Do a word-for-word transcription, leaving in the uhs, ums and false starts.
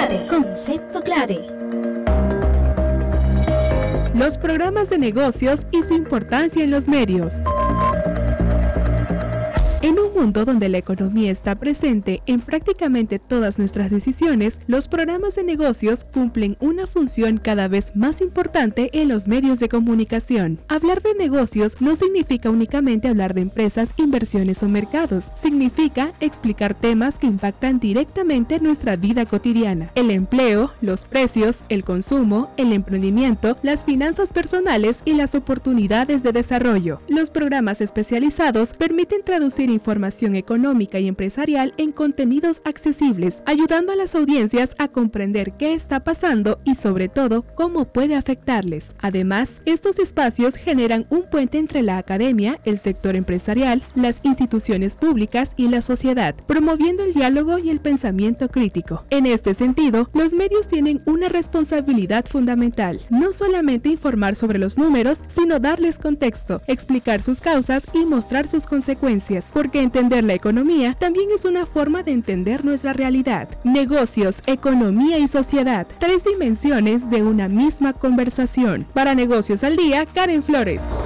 clave, concepto clave. Los programas de negocios y su importancia en los medios. En un mundo donde la economía está presente en prácticamente todas nuestras decisiones, los programas de negocios cumplen una función cada vez más importante en los medios de comunicación. Hablar de negocios no significa únicamente hablar de empresas, inversiones o mercados. Significa explicar temas que impactan directamente nuestra vida cotidiana. El empleo, los precios, el consumo, el emprendimiento, las finanzas personales y las oportunidades de desarrollo. Los programas especializados permiten traducir información económica y empresarial en contenidos accesibles, ayudando a las audiencias a comprender qué está pasando y sobre todo cómo puede afectarles. Además, estos espacios generan un puente entre la academia, el sector empresarial, las instituciones públicas y la sociedad, promoviendo el diálogo y el pensamiento crítico. En este sentido, los medios tienen una responsabilidad fundamental, no solamente informar sobre los números, sino darles contexto, explicar sus causas y mostrar sus consecuencias, porque entender la economía también es una forma de entender nuestra realidad. Negocios, economía y sociedad, tres dimensiones de una misma conversación. Para Negocios al Día, Karen Flores.